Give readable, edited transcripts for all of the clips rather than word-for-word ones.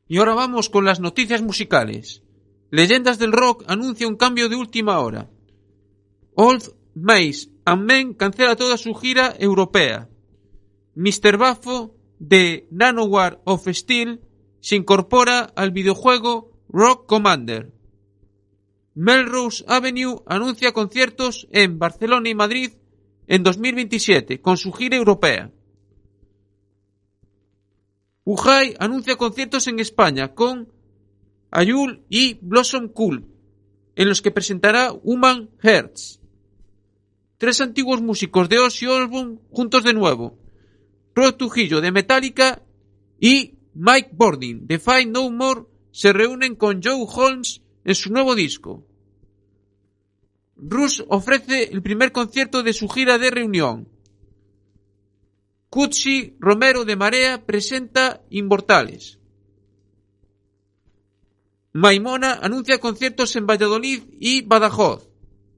Y ahora vamos con las noticias musicales. Leyendas del Rock anuncia un cambio de última hora. Old Mace and Men cancela toda su gira europea. Mr. Bafo de Nanowar of Steel se incorpora al videojuego Rock Commander. Melrose Avenue anuncia conciertos en Barcelona y Madrid en 2027 con su gira europea. Ujai anuncia conciertos en España con Ayul y Blossom Cool, en los que presentará Human Hearts. 3 antiguos músicos de Ozzy Osbourne juntos de nuevo. Rod Trujillo de Metallica y Mike Bordin de Fight No More se reúnen con Joe Holmes en su nuevo disco. Rush ofrece el primer concierto de su gira de reunión. Cuchi Romero de Marea presenta Inmortales. Maimona anuncia conciertos en Valladolid y Badajoz.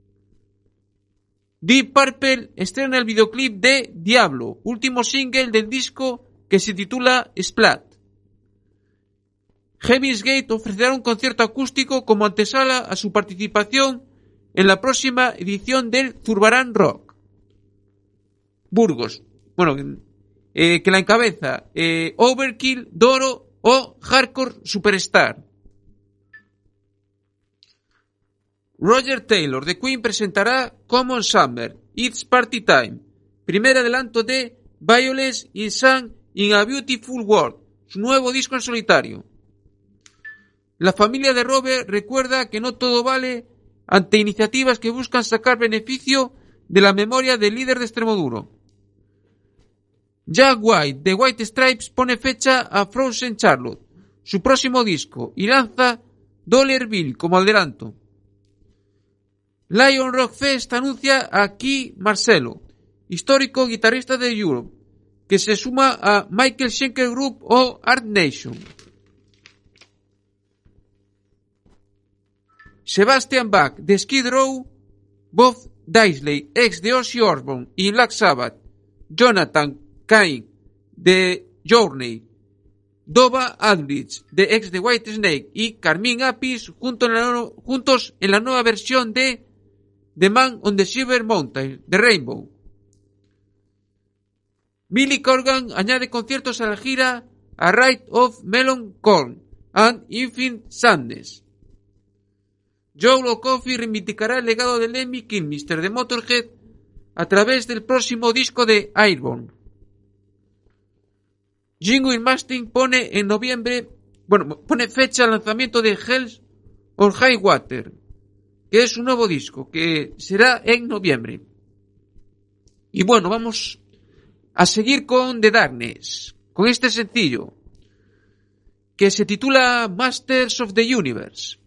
Deep Purple estrena el videoclip de Diablo, último single del disco que se titula Splat. Heaven's Gate ofrecerá un concierto acústico como antesala a su participación en la próxima edición del Zurbarán Rock. Burgos, que la encabeza Overkill, Doro o Hardcore Superstar. Roger Taylor de Queen presentará Common Summer, It's Party Time, primer adelanto de Violence in Sun in a Beautiful World, su nuevo disco en solitario. La familia de Robert recuerda que no todo vale ante iniciativas que buscan sacar beneficio de la memoria del líder de Extremoduro. Jack White de White Stripes pone fecha a Frozen Charlotte, su próximo disco, y lanza Dollar Bill como adelanto. Lion Rock Fest anuncia a Key Marcello, histórico guitarrista de Europe, que se suma a Michael Schenker Group o Art Nation. Sebastian Bach de Skid Row, Bob Daisley, ex de Ozzy Osbourne y Black Sabbath, Jonathan Cain de Journey, Dova Aldrich de ex de Whitesnake y Carmine Appice juntos en la nueva versión de The Man on the Silver Mountain de Rainbow. Billy Corgan añade conciertos a la gira A Ride of Melon Corn and Infinite Sadness. Joe Coffey reivindicará el legado de Lemmy Kilmister de Motorhead a través del próximo disco de Airborne. Jingle Mastin pone fecha al lanzamiento de Hell on High Water, que es un nuevo disco que será en noviembre. Y bueno, vamos a seguir con The Darkness, con este sencillo que se titula Masters of the Universe.